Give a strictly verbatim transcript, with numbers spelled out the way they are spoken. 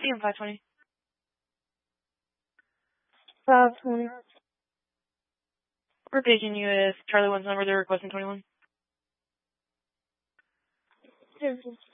C M five twenty. five twenty. We're paging you if Charlie one's number, they're requesting twenty-one. Seriously.